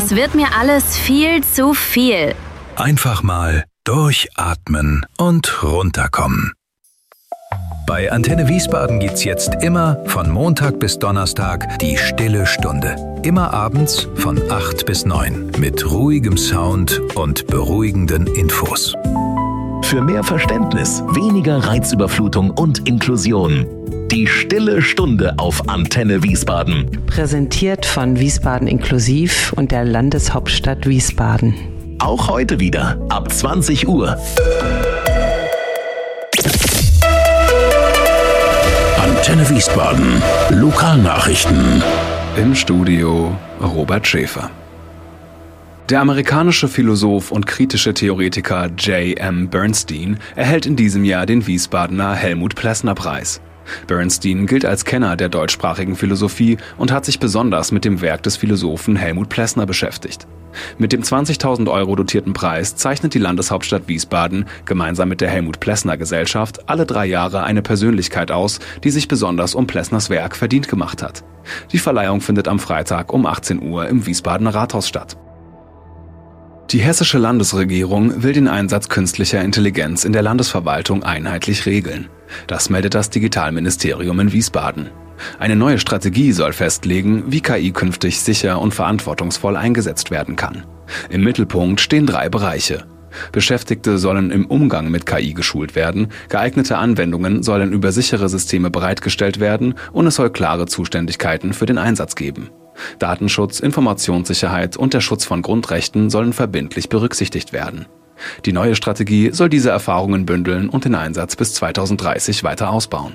Das wird mir alles viel zu viel. Einfach mal durchatmen und runterkommen. Bei Antenne Wiesbaden gibt's jetzt immer von Montag bis Donnerstag die Stille Stunde. Immer abends von 8 bis 9 mit ruhigem Sound und beruhigenden Infos. Für mehr Verständnis, weniger Reizüberflutung und Inklusion. Die Stille Stunde auf Antenne Wiesbaden. Präsentiert von Wiesbaden Inklusiv und der Landeshauptstadt Wiesbaden. Auch heute wieder ab 20 Uhr. Antenne Wiesbaden. Lokalnachrichten. Im Studio Robert Schäfer. Der amerikanische Philosoph und kritische Theoretiker J.M. Bernstein erhält in diesem Jahr den Wiesbadener Helmut-Plessner-Preis. Bernstein gilt als Kenner der deutschsprachigen Philosophie und hat sich besonders mit dem Werk des Philosophen Helmut Plessner beschäftigt. Mit dem 20.000 € dotierten Preis zeichnet die Landeshauptstadt Wiesbaden gemeinsam mit der Helmut-Plessner-Gesellschaft alle 3 Jahre eine Persönlichkeit aus, die sich besonders um Plessners Werk verdient gemacht hat. Die Verleihung findet am Freitag um 18 Uhr im Wiesbadener Rathaus statt. Die hessische Landesregierung will den Einsatz künstlicher Intelligenz in der Landesverwaltung einheitlich regeln. Das meldet das Digitalministerium in Wiesbaden. Eine neue Strategie soll festlegen, wie KI künftig sicher und verantwortungsvoll eingesetzt werden kann. Im Mittelpunkt stehen 3 Bereiche. Beschäftigte sollen im Umgang mit KI geschult werden, geeignete Anwendungen sollen über sichere Systeme bereitgestellt werden und es soll klare Zuständigkeiten für den Einsatz geben. Datenschutz, Informationssicherheit und der Schutz von Grundrechten sollen verbindlich berücksichtigt werden. Die neue Strategie soll diese Erfahrungen bündeln und den Einsatz bis 2030 weiter ausbauen.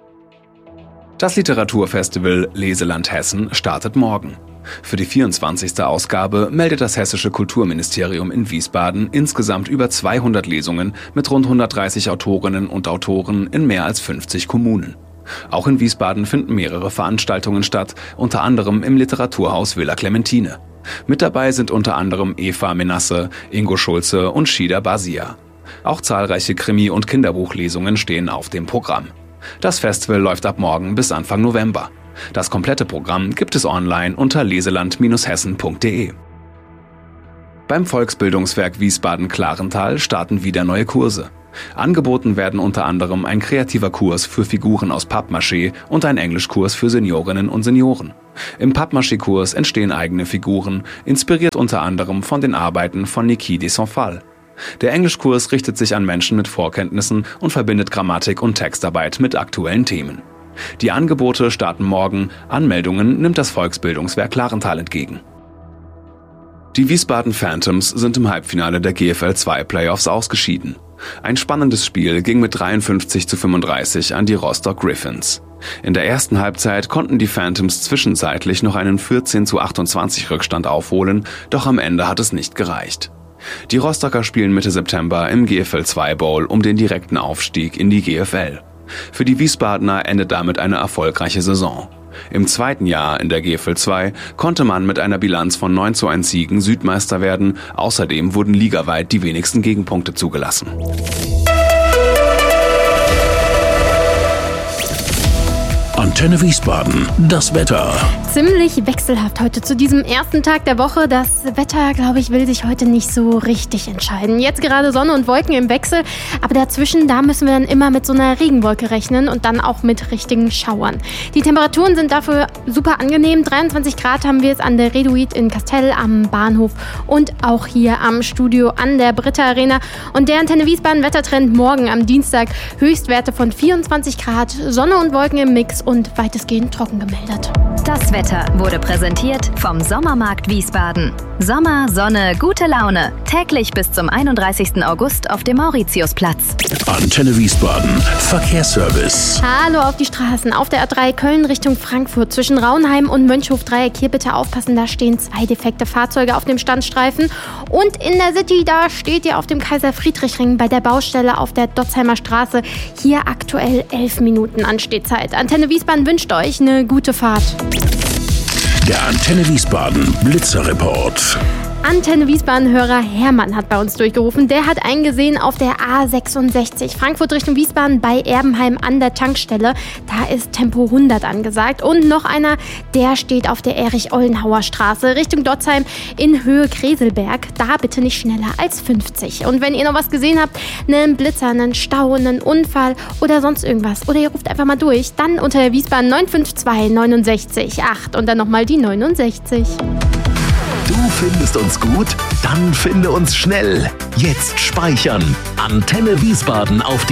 Das Literaturfestival Leseland Hessen startet morgen. Für die 24. Ausgabe meldet das Hessische Kulturministerium in Wiesbaden insgesamt über 200 Lesungen mit rund 130 Autorinnen und Autoren in mehr als 50 Kommunen. Auch in Wiesbaden finden mehrere Veranstaltungen statt, unter anderem im Literaturhaus Villa Clementine. Mit dabei sind unter anderem Eva Menasse, Ingo Schulze und Shida Basia. Auch zahlreiche Krimi- und Kinderbuchlesungen stehen auf dem Programm. Das Festival läuft ab morgen bis Anfang November. Das komplette Programm gibt es online unter leseland-hessen.de. Beim Volksbildungswerk Wiesbaden-Klarental starten wieder neue Kurse. Angeboten werden unter anderem ein kreativer Kurs für Figuren aus Pappmaché und ein Englischkurs für Seniorinnen und Senioren. Im Pappmaché-Kurs entstehen eigene Figuren, inspiriert unter anderem von den Arbeiten von Niki de Saint-Phal. Der Englischkurs richtet sich an Menschen mit Vorkenntnissen und verbindet Grammatik und Textarbeit mit aktuellen Themen. Die Angebote starten morgen, Anmeldungen nimmt das Volksbildungswerk Klarental entgegen. Die Wiesbaden Phantoms sind im Halbfinale der GFL 2 Playoffs ausgeschieden. Ein spannendes Spiel ging mit 53:35 an die Rostock Griffins. In der ersten Halbzeit konnten die Phantoms zwischenzeitlich noch einen 14:28 Rückstand aufholen, doch am Ende hat es nicht gereicht. Die Rostocker spielen Mitte September im GFL 2 Bowl um den direkten Aufstieg in die GFL. Für die Wiesbadener endet damit eine erfolgreiche Saison. Im zweiten Jahr in der GFL 2 konnte man mit einer Bilanz von 9:1 Siegen Südmeister werden. Außerdem wurden ligaweit die wenigsten Gegenpunkte zugelassen. Antenne Wiesbaden, das Wetter. Ziemlich wechselhaft heute zu diesem ersten Tag der Woche. Das Wetter, glaube ich, will sich heute nicht so richtig entscheiden. Jetzt gerade Sonne und Wolken im Wechsel, aber dazwischen, da müssen wir dann immer mit so einer Regenwolke rechnen und dann auch mit richtigen Schauern. Die Temperaturen sind dafür super angenehm. 23 Grad haben wir jetzt an der Reduit in Kastel am Bahnhof und auch hier am Studio an der Britta Arena. Und der Antenne Wiesbaden Wettertrend morgen am Dienstag. Höchstwerte von 24 Grad, Sonne und Wolken im Mix und weitestgehend trocken gemeldet. Das Wetter wurde präsentiert vom Sommermarkt Wiesbaden. Sommer, Sonne, gute Laune. Täglich bis zum 31. August auf dem Mauritiusplatz. Antenne Wiesbaden, Verkehrsservice. Hallo auf die Straßen. Auf der A3 Köln Richtung Frankfurt zwischen Raunheim und Mönchhof-Dreieck. Hier bitte aufpassen, da stehen 2 defekte Fahrzeuge auf dem Standstreifen. Und in der City, da steht ihr auf dem Kaiser-Friedrich-Ring bei der Baustelle auf der Dotzheimer Straße. Hier aktuell 11 Minuten Anstehzeit. Antenne Wiesbaden wünscht euch eine gute Fahrt. Der Antenne Wiesbaden Blitzerreport. Antenne Wiesbaden-Hörer Hermann hat bei uns durchgerufen. Der hat eingesehen auf der A66 Frankfurt Richtung Wiesbaden bei Erbenheim an der Tankstelle. Da ist Tempo 100 angesagt. Und noch einer, der steht auf der Erich-Ollenhauer Straße Richtung Dotzheim in Höhe Kreselberg. Da bitte nicht schneller als 50. Und wenn ihr noch was gesehen habt, einen Blitzer, einen Stau, einen Unfall oder sonst irgendwas, oder ihr ruft einfach mal durch, dann unter der Wiesbaden 952 69 8 und dann nochmal die 69. Du findest uns gut? Dann finde uns schnell. Jetzt speichern. Antenne Wiesbaden auf